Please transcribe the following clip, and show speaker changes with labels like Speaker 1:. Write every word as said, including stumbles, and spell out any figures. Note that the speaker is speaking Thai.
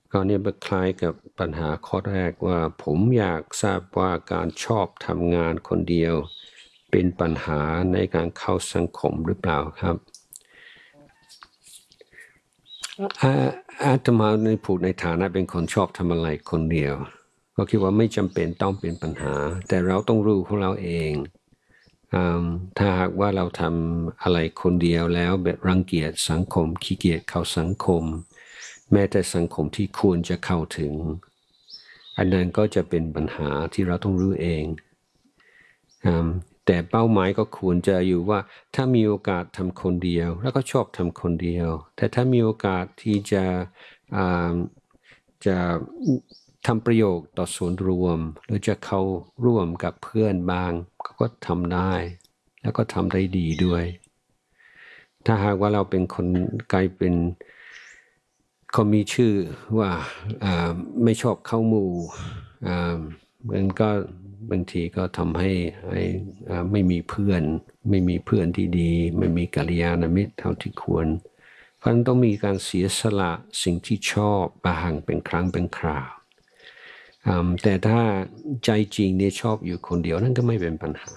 Speaker 1: ก็เนี่ยมันคล้ายกับปัญหาข้อแรกว่าผมอยากทราบว่าการชอบทำงานคนเดียวเป็นปัญหาในการเข้าสังคมหรือเปล่าครับอาอาตมาในพูดในฐานะเป็นคนชอบทำอะไรคนเดียวก็คิดว่าไม่จำเป็นต้องเป็นปัญหาแต่เราต้องรู้ของเราเองถ้าหากว่าเราทำอะไรคนเดียวแล้วแบบรังเกียจสังคมขี้เกียจเข้าสังคมแม้แต่สังคมที่ควรจะเข้าถึงอันนั้นก็จะเป็นปัญหาที่เราต้องรู้เองแต่เป้าหมายก็ควรจะอยู่ว่าถ้ามีโอกาสทำคนเดียวแล้วก็ชอบทำคนเดียวแต่ถ้ามีโอกาสที่จะจะทำประโยชน์ต่อส่วนรวมหรือจะเข้าร่วมกับเพื่อนบางก็ทำได้แล้วก็ทำได้ดีด้วยถ้าหากว่าเราเป็นคนกลายเป็นเขามีชื่อว่าไม่ชอบเข้าหมู่มันก็บางทีก็ทำให้ไม่มีเพื่อนไม่มีเพื่อนที่ดีไม่มีกัลยาณมิตรเท่าที่ควรเพราะฉะนั้นต้องมีการเสียสละสิ่งที่ชอบบางเป็นครั้งเป็นคราวแต่ถ้าใจจริงเนี่ยชอบอยู่คนเดียวนั่นก็ไม่เป็นปัญหา